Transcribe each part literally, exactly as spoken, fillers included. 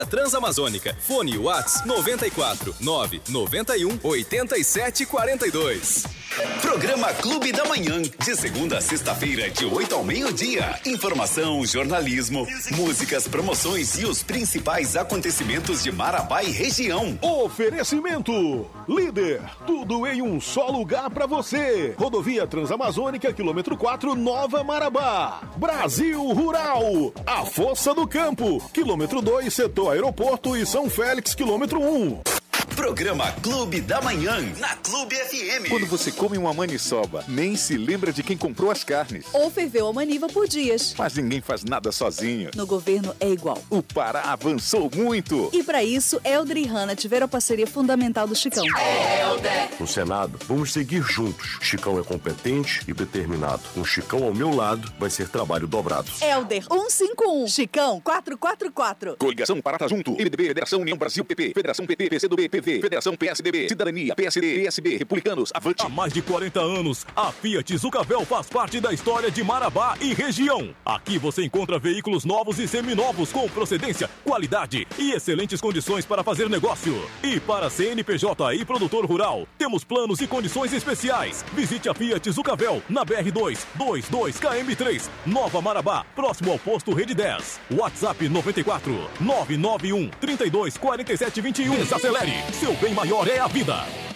Transamazônica. Fone Whats noventa e quatro, nove noventa e um, oitenta e sete, quarenta e dois. Programa Clube da Manhã, de segunda a sexta-feira, de oito ao meio-dia. Informação, jornalismo, músicas, promoções e os principais acontecimentos de Marabá e região. Oferecimento Líder, tudo em um só lugar pra você. Rodovia Transamazônica, quilômetro quatro, Nova Marabá. Brasil Rural, a Força do Campo, quilômetro dois, setor Aeroporto e São Félix, quilômetro um. Programa Clube da Manhã, na Clube F M. Quando você come uma maniçoba, nem se lembra de quem comprou as carnes. Ou ferveu a maniva por dias. Mas ninguém faz nada sozinho. No governo é igual. O Pará avançou muito. E para isso, Helder e Hanna tiveram a parceria fundamental do Chicão. Helder! No Senado, vamos seguir juntos. Chicão é competente e determinado. Com Chicão ao meu lado, vai ser trabalho dobrado. Helder, cento e cinquenta e um. Chicão, quatrocentos e quarenta e quatro. Coligação Pará Junto. M D B, Federação União Brasil, P P. Federação P P, P C do B, P V. Federação P S D B, Cidadania, P S D, P S B, Republicanos, avante. Há mais de quarenta anos, a Fiat Zucavel faz parte da história de Marabá e região. Aqui você encontra veículos novos e seminovos com procedência, qualidade e excelentes condições para fazer negócio. E para C N P J e produtor rural, temos planos e condições especiais. Visite a Fiat Zucavel na B R dois, vinte e dois K M três, Nova Marabá, próximo ao posto Rede dez. WhatsApp noventa e quatro, nove nove um, trinta e dois, quarenta e sete, vinte e um. Desacelere, seu bem maior é a vida.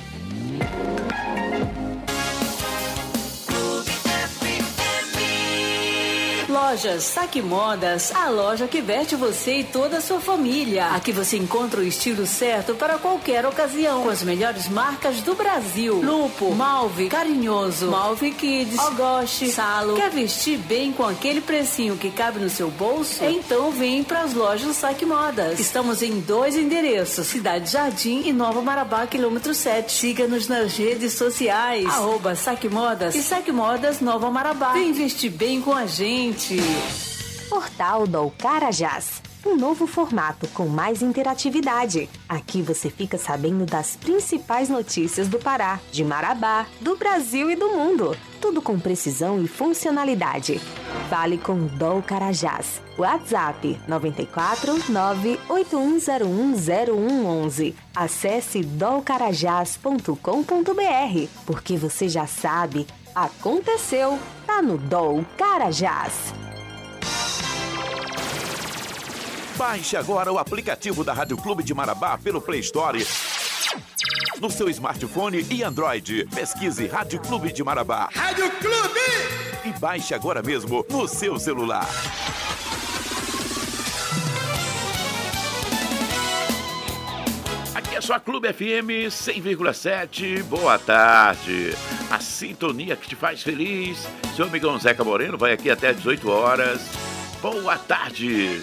Lojas Saque Modas, a loja que veste você e toda a sua família. Aqui você encontra o estilo certo para qualquer ocasião, com as melhores marcas do Brasil. Lupo, Malve, Carinhoso, Malve Kids, Ogoshi, Salo. Quer vestir bem com aquele precinho que cabe no seu bolso? Então vem para as lojas Saque Modas. Estamos em dois endereços, Cidade Jardim e Nova Marabá, quilômetro sete. Siga-nos nas redes sociais, arroba Saque Modas e Saque Modas Nova Marabá. Vem vestir bem com a gente. Portal do Carajás, um novo formato com mais interatividade. Aqui você fica sabendo das principais notícias do Pará, de Marabá, do Brasil e do mundo. Tudo com precisão e funcionalidade. Fale com o Dol Carajás. WhatsApp nove quatro nove oito um zero um zero um um um. Acesse dol carajás ponto com ponto b r, porque você já sabe, aconteceu, tá no Dol Carajás. Baixe agora o aplicativo da Rádio Clube de Marabá pelo Play Store, no seu smartphone e Android. Pesquise Rádio Clube de Marabá. Rádio Clube! E baixe agora mesmo no seu celular. Aqui é só a Clube F M cem vírgula sete. Boa tarde. A sintonia que te faz feliz. Seu amigão Zeca Moreno vai aqui até às dezoito horas. Boa tarde.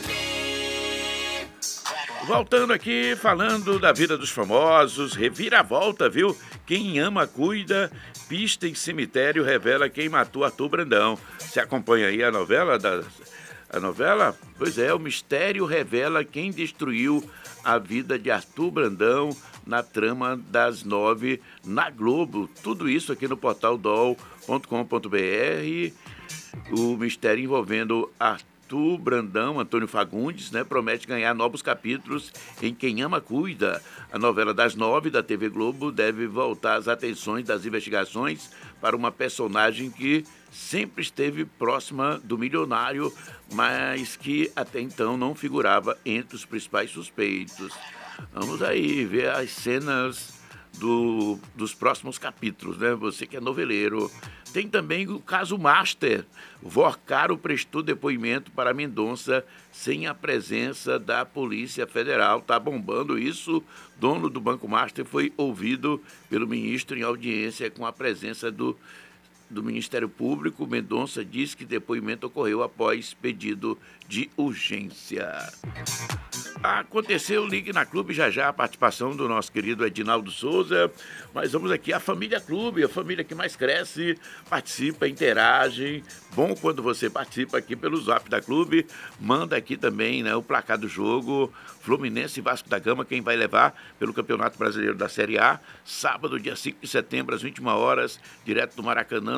Voltando aqui, falando da vida dos famosos, reviravolta, viu? Quem ama, cuida. Pista em cemitério revela quem matou Arthur Brandão. Você acompanha aí a novela? Da, a novela? Pois é, o mistério revela quem destruiu a vida de Arthur Brandão na trama das nove na Globo. Tudo isso aqui no portal dol ponto com ponto b r. O mistério envolvendo Arthur Arthur Brandão, Antônio Fagundes, né, promete ganhar novos capítulos em Quem Ama Cuida. A novela das nove da T V Globo deve voltar as atenções das investigações para uma personagem que sempre esteve próxima do milionário, mas que até então não figurava entre os principais suspeitos. Vamos aí ver as cenas do, dos próximos capítulos, né? Você que é noveleiro. Tem também o caso Master. Vorcaro prestou depoimento para Mendonça sem a presença da Polícia Federal. Tá bombando isso. Dono do Banco Master foi ouvido pelo ministro em audiência com a presença do, do Ministério Público. Mendonça diz que depoimento ocorreu após pedido de urgência. Aconteceu, ligue na Clube já já, a participação do nosso querido Edinaldo Souza. Mas vamos aqui, a família Clube, a família que mais cresce, participa, interage. Bom quando você participa aqui pelo Zap da Clube. Manda aqui também, né, o placar do jogo. Fluminense e Vasco da Gama, quem vai levar pelo Campeonato Brasileiro da Série A. Sábado, dia cinco de setembro, às vinte e uma horas, direto do Maracanã,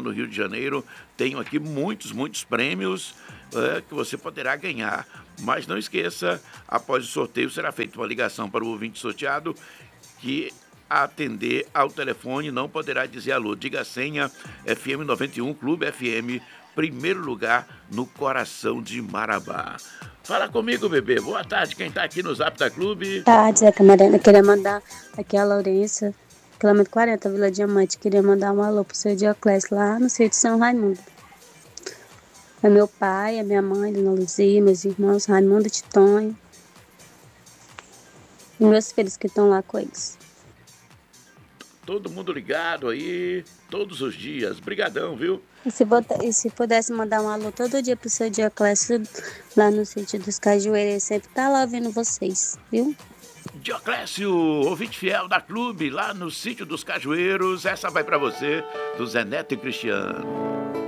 no Rio de Janeiro. Tenho aqui muitos, muitos prêmios é, que você poderá ganhar. Mas não esqueça, após o sorteio será feita uma ligação para o ouvinte sorteado que atender ao telefone não poderá dizer alô. Diga a senha F M noventa e um, Clube F M, primeiro lugar no coração de Marabá. Fala comigo, bebê. Boa tarde, quem tá aqui no Zap da Clube? Boa tarde, Zé Camarena. Queria mandar aqui a Lourença, quilômetro quarenta, Vila Diamante. Queria mandar um alô pro seu Dioclésio lá no sítio São Raimundo. É meu pai, é minha mãe, Dona Luzia, meus irmãos, Raimundo e Titonho. E meus filhos que estão lá com eles. Todo mundo ligado aí, todos os dias. Brigadão, viu? E se, bota, e se pudesse mandar um alô todo dia pro seu Dioclésio lá no sítio dos Cajueiros, ele sempre tá lá ouvindo vocês, viu? Dioclésio, ouvinte fiel da Clube, lá no sítio dos Cajueiros. Essa vai pra você, do Zé Neto e Cristiano.